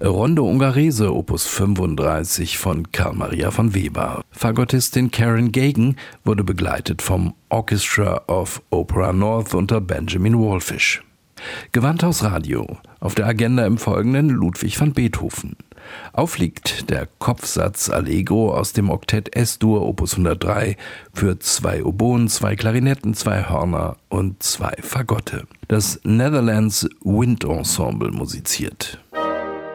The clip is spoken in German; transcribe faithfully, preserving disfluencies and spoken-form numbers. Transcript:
Rondo Ungherese Opus fünfunddreißig von Carl Maria von Weber. Fagottistin Karen Gagan wurde begleitet vom Orchestra of Opera North unter Benjamin Wallfisch. Gewandhaus Auf der Agenda im Folgenden Ludwig van Beethoven. Auf liegt der Kopfsatz Allegro aus dem Oktett S-Dur Opus hundertdrei für zwei Oboen, zwei Klarinetten, zwei Hörner und zwei Fagotte. Das Netherlands Wind Ensemble musiziert.